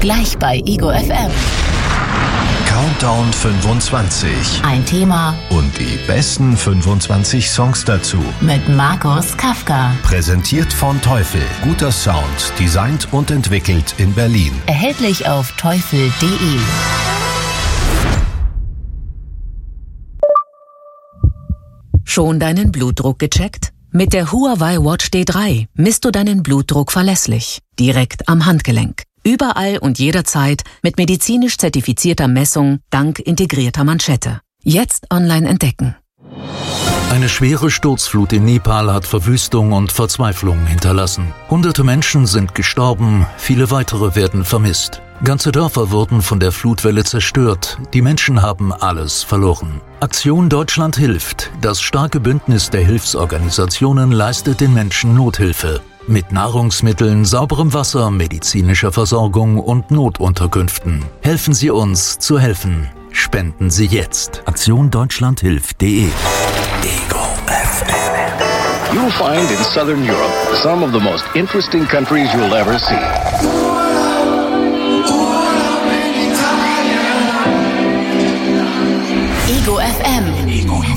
Gleich bei Ego FM. Countdown 25. Ein Thema Und die besten 25 Songs dazu. mit Markus Kafka. Präsentiert von Teufel. Guter Sound, designt und entwickelt in Berlin. Erhältlich auf teufel.de. Schon deinen Blutdruck gecheckt? Mit der Huawei Watch D3 misst du deinen Blutdruck verlässlich, direkt am Handgelenk. Überall und jederzeit mit medizinisch zertifizierter Messung dank integrierter Manschette. Jetzt online entdecken. Eine schwere Sturzflut in Nepal hat Verwüstung und Verzweiflung hinterlassen. Hunderte Menschen sind gestorben, viele weitere werden vermisst. Ganze Dörfer wurden von der Flutwelle zerstört. Die Menschen haben alles verloren. Aktion Deutschland hilft. Das starke Bündnis der Hilfsorganisationen leistet den Menschen Nothilfe. Mit Nahrungsmitteln, sauberem Wasser, medizinischer Versorgung und Notunterkünften. Helfen Sie uns zu helfen. Spenden Sie jetzt. AktionDeutschlandHilft.de. Ego FM. You'll find in Southern Europe some of the most interesting countries you'll ever see. Ego FM. Ego